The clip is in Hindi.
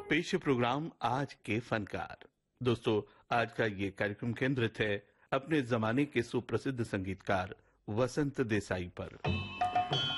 पेश है प्रोग्राम आज के फनकार। दोस्तों, आज का ये कार्यक्रम केंद्रित है अपने जमाने के सुप्रसिद्ध संगीतकार वसंत देसाई पर।